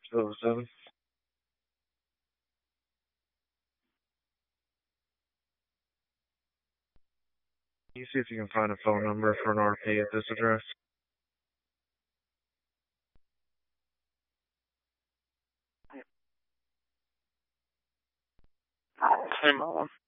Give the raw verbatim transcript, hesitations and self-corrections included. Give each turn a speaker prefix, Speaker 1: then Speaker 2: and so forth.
Speaker 1: two oh seven. Can you see if you can find a phone number for an R P at this address?
Speaker 2: Hey, Mom.